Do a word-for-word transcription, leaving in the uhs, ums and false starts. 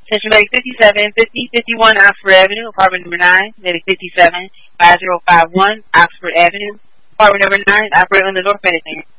Central Lake fifty-seven fifty fifty-one Oxford Avenue, apartment number nine, Lady fifty-seven five zero five one Oxford Avenue, apartment number nine, operator on the door for anything.